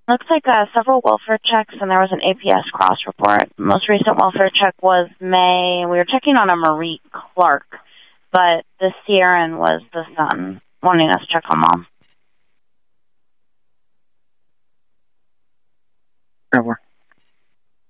Looks like several welfare checks, and there was an APS cross report. Most recent welfare check was May. We were checking on a Marie Clark, but the Sierran was the son, wanting us to check on Mom. Over.